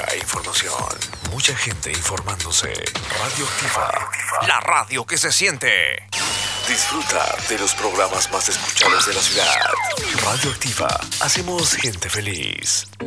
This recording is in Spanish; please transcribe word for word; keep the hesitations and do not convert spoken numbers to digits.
e información. Mucha gente informándose. Radioactiva. La radio que se siente. Disfruta de los programas más escuchados de la ciudad. Radioactiva. Hacemos gente feliz.